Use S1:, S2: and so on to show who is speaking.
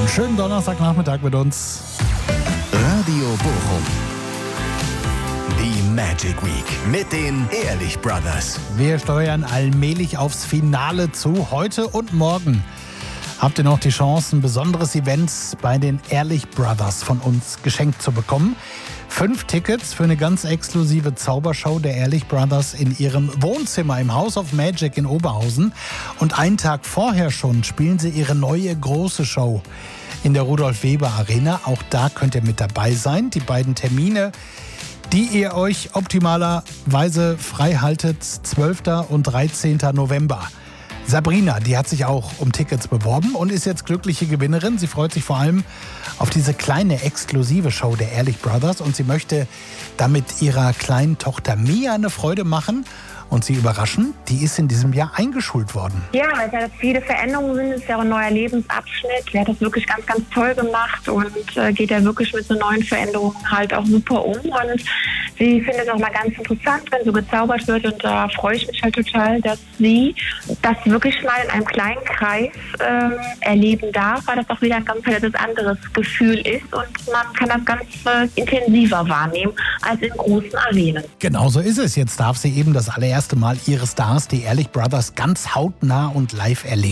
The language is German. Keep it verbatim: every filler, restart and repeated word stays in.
S1: Einen schönen Donnerstagnachmittag mit uns.
S2: Radio Bochum. Die Magic Week mit den Ehrlich Brothers.
S1: Wir steuern allmählich aufs Finale zu. Heute und morgen habt ihr noch die Chance, ein besonderes Event bei den Ehrlich Brothers von uns geschenkt zu bekommen. Fünf Tickets für eine ganz exklusive Zaubershow der Ehrlich Brothers in ihrem Wohnzimmer im House of Magic in Oberhausen. Und einen Tag vorher schon spielen sie ihre neue große Show in der Rudolf-Weber-Arena. Auch da könnt ihr mit dabei sein. Die beiden Termine, die ihr euch optimalerweise frei haltet, zwölfter und dreizehnter November. Sabrina, die hat sich auch um Tickets beworben und ist jetzt glückliche Gewinnerin. Sie freut sich vor allem auf diese kleine exklusive Show der Ehrlich Brothers und sie möchte damit ihrer kleinen Tochter Mia eine Freude machen und sie überraschen. Die ist in diesem Jahr eingeschult worden.
S3: Ja, weil es ja viele Veränderungen sind. Es ist ja auch ein neuer Lebensabschnitt. Sie hat das wirklich ganz, ganz toll gemacht und äh, geht ja wirklich mit so neuen Veränderungen halt auch super um. Und sie findet es auch mal ganz interessant, wenn so gezaubert wird. Und da freue ich mich halt total, dass sie das wirklich mal in einem kleinen Kreis ähm, erleben darf, weil das auch wieder ein ganz halt anderes Gefühl ist. Und man kann das ganz äh, intensiver wahrnehmen als in großen Arenen.
S1: Genau so ist es. Jetzt darf sie eben das allererste Mal ihre Stars, die Ehrlich Brothers, ganz hautnah und live erleben.